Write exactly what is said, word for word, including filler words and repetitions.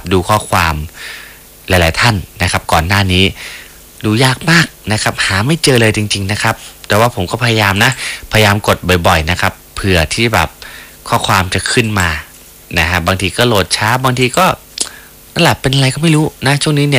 ดูข้อความหลายๆท่านนะครับก่อนหน้านี้ดูยากมากนะครับหาไม่เจอเลยจริงๆนะครับแต่ว่าผมก็พยายามนะพยายามกดบ่อยๆนะครับเผื่อที่แบบข้อความจะขึ้นมานะฮะบางทีก็โหลดช้าบางทีก็นั่นแหละเป็นอะไรก็ไม่รู้นะช่วงนี้เนี่ย